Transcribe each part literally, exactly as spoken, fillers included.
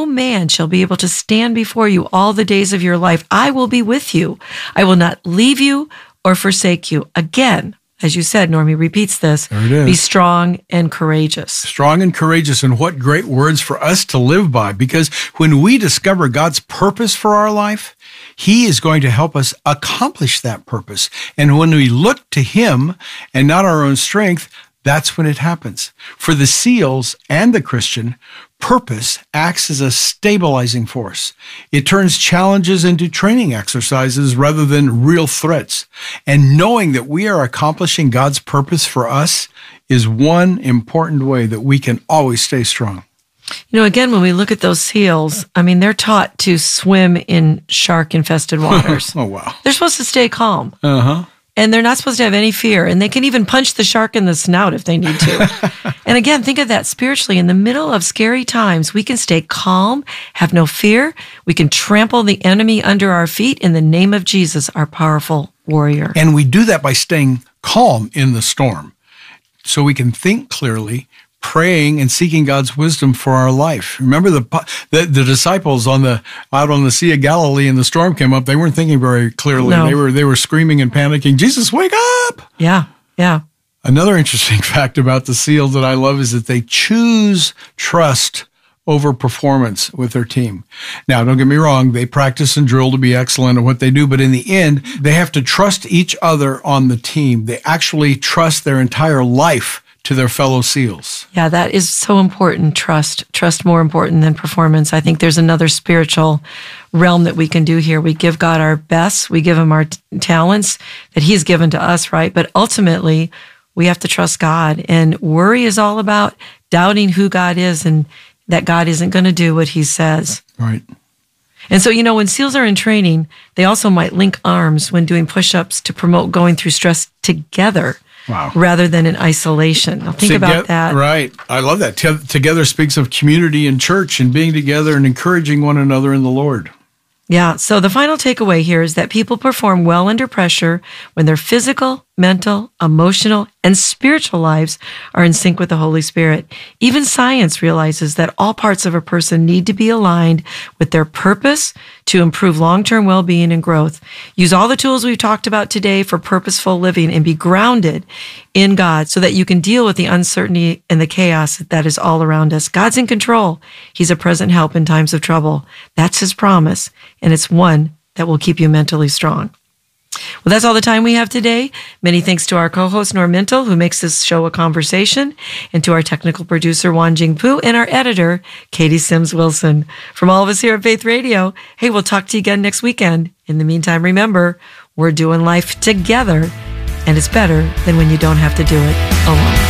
man shall be able to stand before you all the days of your life. I will be with you. I will not leave you or forsake you. Again, as you said, Normie repeats this, there it is. Be strong and courageous. Strong and courageous, and what great words for us to live by, because when we discover God's purpose for our life, He is going to help us accomplish that purpose. And when we look to Him and not our own strength, that's when it happens. For the SEALs and the Christian, purpose acts as a stabilizing force. It turns challenges into training exercises rather than real threats. And knowing that we are accomplishing God's purpose for us is one important way that we can always stay strong. You know, again, when we look at those SEALs, I mean, they're taught to swim in shark-infested waters. Oh, wow. They're supposed to stay calm. Uh-huh. And they're not supposed to have any fear. And they can even punch the shark in the snout if they need to. And again, think of that spiritually. In the middle of scary times, we can stay calm, have no fear. We can trample the enemy under our feet in the name of Jesus, our powerful warrior. And we do that by staying calm in the storm, so we can think clearly, praying and seeking God's wisdom for our life. Remember the, the the disciples on the out on the Sea of Galilee, and the storm came up. They weren't thinking very clearly. No. They were they were screaming and panicking. Jesus, wake up! Yeah, yeah. Another interesting fact about the SEALs that I love is that they choose trust over performance with their team. Now, don't get me wrong, they practice and drill to be excellent at what they do, but in the end, they have to trust each other on the team. They actually trust their entire life to their fellow SEALs. Yeah, that is so important. Trust. Trust more important than performance. I think there's another spiritual realm that we can do here. We give God our best. We give Him our t- talents that He's given to us, right? But ultimately, we have to trust God. And worry is all about doubting who God is and that God isn't going to do what He says. Right. And so, you know, when SEALs are in training, they also might link arms when doing push-ups to promote going through stress together. Wow. Rather than in isolation. Now think Toge- about that. Right. I love that. T- together speaks of community and church and being together and encouraging one another in the Lord. Yeah. So the final takeaway here is that people perform well under pressure when their physical, mental, emotional, and spiritual lives are in sync with the Holy Spirit. Even science realizes that all parts of a person need to be aligned with their purpose to improve long-term well-being and growth. Use all the tools we've talked about today for purposeful living and be grounded in God so that you can deal with the uncertainty and the chaos that is all around us. God's in control. He's a present help in times of trouble. That's His promise, and it's one that will keep you mentally strong. Well, that's all the time we have today. Many thanks to our co-host, Norm Mintle, who makes this show a conversation, and to our technical producer, Wan Jingpu, and our editor, Katie Sims Wilson. From all of us here at Faith Radio, hey, we'll talk to you again next weekend. In the meantime, remember, we're doing life together, and it's better than when you don't have to do it alone.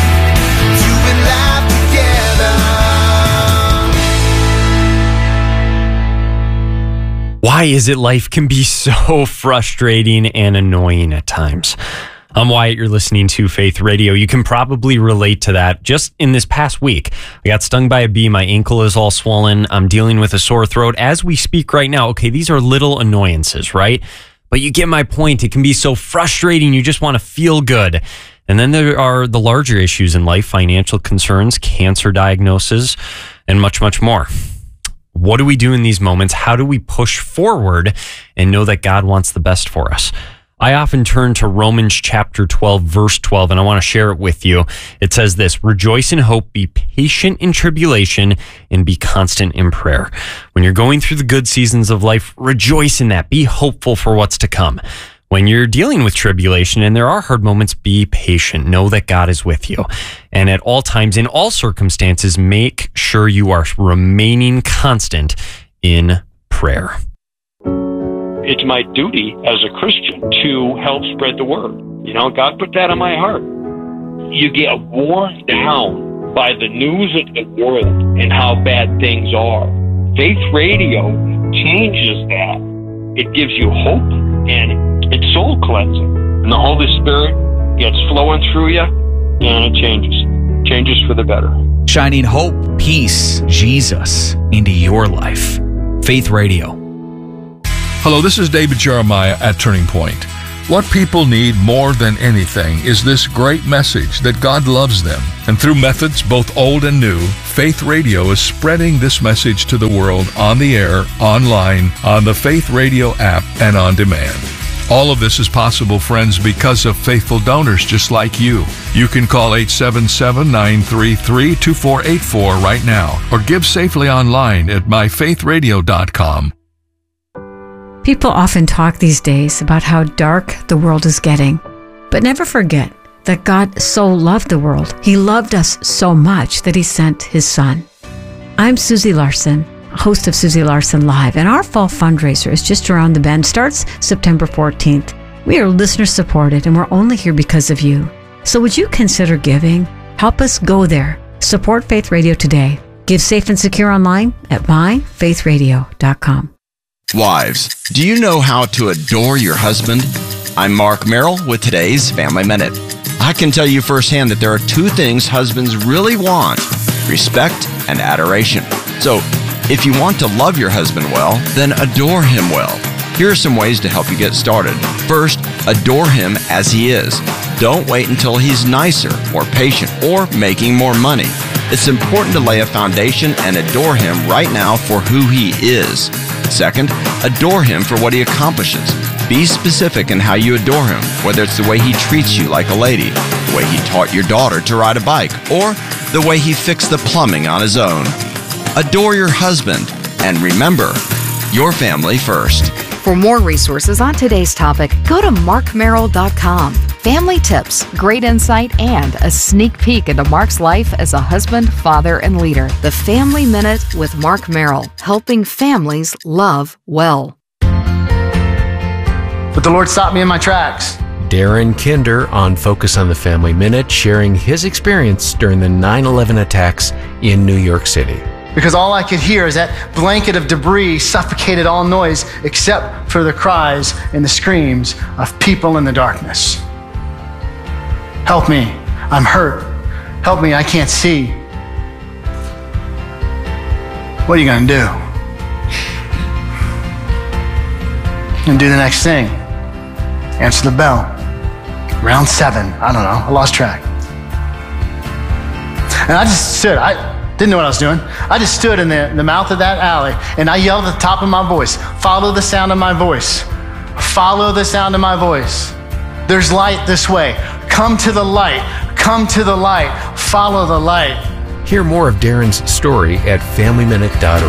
Why is it life can be so frustrating and annoying at times? I'm Wyatt, you're listening to Faith Radio. You can probably relate to that. Just in this past week, I got stung by a bee. My ankle is all swollen. I'm dealing with a sore throat as we speak right now. Okay, these are little annoyances, right? But you get my point. It can be so frustrating. You just want to feel good. And then there are the larger issues in life, financial concerns, cancer diagnosis, and much, much more. What do we do in these moments? How do we push forward and know that God wants the best for us? I often turn to Romans chapter twelve, verse twelve, and I want to share it with you. It says this: rejoice in hope, be patient in tribulation, and be constant in prayer. When you're going through the good seasons of life, rejoice in that. Be hopeful for what's to come. When you're dealing with tribulation and there are hard moments, be patient. Know that God is with you. And at all times, in all circumstances, make sure you are remaining constant in prayer. It's my duty as a Christian to help spread the word. You know, God put that on my heart. You get worn down by the news of the world and how bad things are. Faith Radio changes that. It gives you hope, and it's soul cleansing. And the Holy Spirit gets flowing through you, and it changes. Changes for the better. Shining hope, peace, Jesus into your life. Faith Radio. Hello, this is David Jeremiah at Turning Point. What people need more than anything is this great message that God loves them. And through methods both old and new, Faith Radio is spreading this message to the world on the air, online, on the Faith Radio app, and on demand. All of this is possible, friends, because of faithful donors just like you. You can call eight seven seven, nine three three, two four eight four right now or give safely online at my faith radio dot com. People often talk these days about how dark the world is getting, but never forget that God so loved the world. He loved us so much that He sent His Son. I'm Susie Larson, host of Susie Larson Live, and our fall fundraiser is just around the bend, starts September fourteenth. We are listener supported, and we're only here because of you. So would you consider giving? Help us go there. Support Faith Radio today. Give safe and secure online at my faith radio dot com. Wives, do you know how to adore your husband? I'm Mark Merrill with today's Family Minute. I can tell you firsthand that there are two things husbands really want: respect and adoration. So, if you want to love your husband well, then adore him well. Here are some ways to help you get started. First, adore him as he is. Don't wait until he's nicer, more patient, or making more money. It's important to lay a foundation and adore him right now for who he is. Second, adore him for what he accomplishes. Be specific in how you adore him, whether it's the way he treats you like a lady, the way he taught your daughter to ride a bike, or the way he fixed the plumbing on his own. Adore your husband, and remember, your family first. For more resources on today's topic, go to mark merrill dot com. Family tips, great insight, and a sneak peek into Mark's life as a husband, father, and leader. The Family Minute with Mark Merrill, helping families love well. But the Lord stopped me in my tracks. Darren Kinder on Focus on the Family Minute, sharing his experience during the nine eleven attacks in New York City. Because all I could hear is that blanket of debris suffocated all noise except for the cries and the screams of people in the darkness. Help me, I'm hurt. Help me, I can't see. What are you gonna do? And do the next thing. Answer the bell. Round seven, I don't know, I lost track. And I just stood, I didn't know what I was doing. I just stood in the, the mouth of that alley and I yelled at the top of my voice, follow the sound of my voice. Follow the sound of my voice. There's light this way. Come to the light. Come to the light. Follow the light. Hear more of Darren's story at family minute dot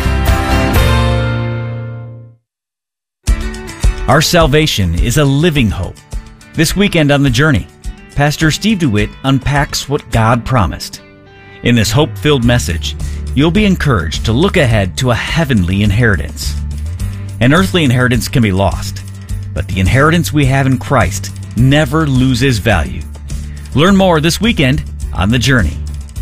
org. Our salvation is a living hope. This weekend on The Journey, Pastor Steve DeWitt unpacks what God promised. In this hope-filled message, you'll be encouraged to look ahead to a heavenly inheritance. An earthly inheritance can be lost, but the inheritance we have in Christ never loses value. Learn more this weekend on The Journey.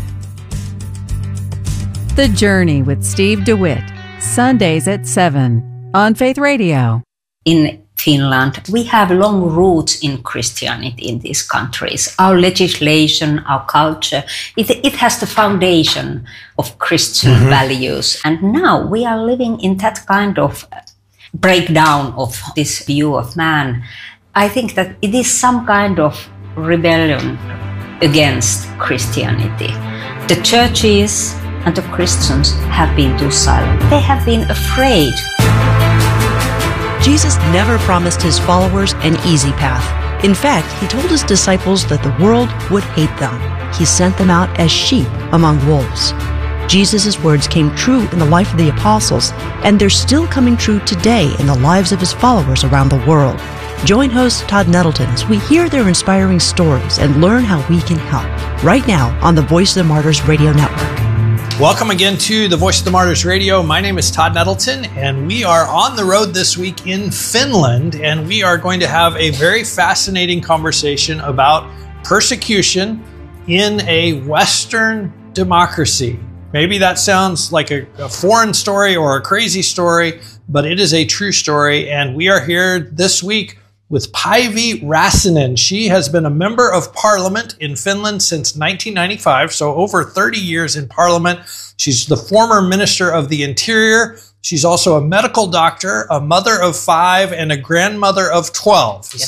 The Journey with Steve DeWitt, Sundays at seven on Faith Radio. In Finland, we have long roots in Christianity in these countries. Our legislation, our culture, it, it has the foundation of Christian mm-hmm. values. And now we are living in that kind of breakdown of this view of man. I think that it is some kind of rebellion against Christianity. The churches and the Christians have been too silent. They have been afraid. Jesus never promised his followers an easy path. In fact, he told his disciples that the world would hate them. He sent them out as sheep among wolves. Jesus' words came true in the life of the apostles, and they're still coming true today in the lives of his followers around the world. Join host Todd Nettleton as we hear their inspiring stories and learn how we can help. Right now on the Voice of the Martyrs Radio Network. Welcome again to the Voice of the Martyrs Radio. My name is Todd Nettleton, and we are on the road this week in Finland, and we are going to have a very fascinating conversation about persecution in a Western democracy. Maybe that sounds like a, a foreign story or a crazy story, but it is a true story, and we are here this week with Päivi Räsänen. She has been a member of parliament in Finland since nineteen ninety-five, so over thirty years in parliament. She's the former minister of the interior. She's also a medical doctor, a mother of five, and a grandmother of twelve. Is yes. that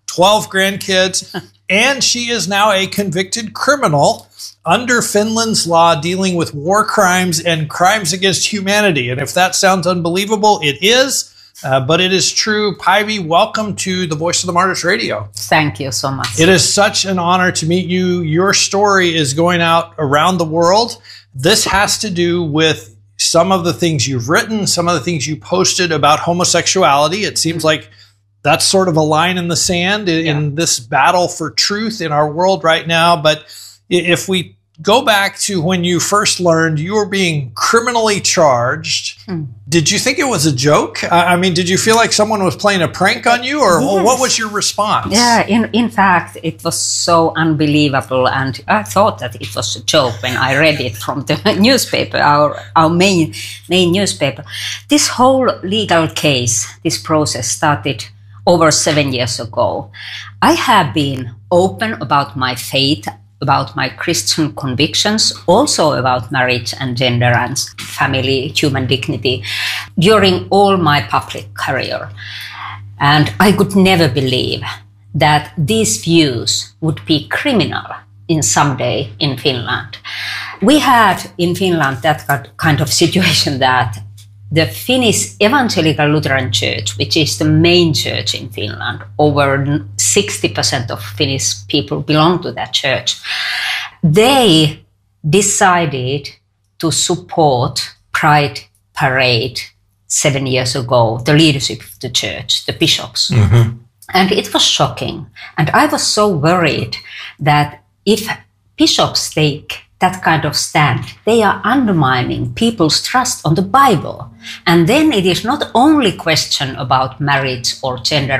twelve grandkids, and she is now a convicted criminal under Finland's law dealing with war crimes and crimes against humanity. And if that sounds unbelievable, it is, uh, but it is true. Päivi, welcome to the Voice of the Martyrs Radio. Thank you so much. It is such an honor to meet you. Your story is going out around the world. This has to do with some of the things you've written, some of the things you posted about homosexuality. It seems like that's sort of a line in the sand in, yeah. in this battle for truth in our world right now. But if we go back to when you first learned you were being criminally charged, hmm. did you think it was a joke? I mean, did you feel like someone was playing a prank on you, or yes. what was your response? Yeah, in, in fact, it was so unbelievable, and I thought that it was a joke when I read it from the newspaper, our, our main, main newspaper. This whole legal case, this process started over seven years ago. I have been open about my faith, about my Christian convictions, also about marriage and gender and family, human dignity, during all my public career. And I could never believe that these views would be criminal in some day in Finland. We had in Finland that kind of situation that the Finnish Evangelical Lutheran Church, which is the main church in Finland, over sixty percent of Finnish people belong to that church, they decided to support Pride Parade seven years ago, the leadership of the church, the bishops. Mm-hmm. And it was shocking. And I was so worried that if bishops take that kind of stand, they are undermining people's trust on the Bible. And then it is not only question about marriage or gender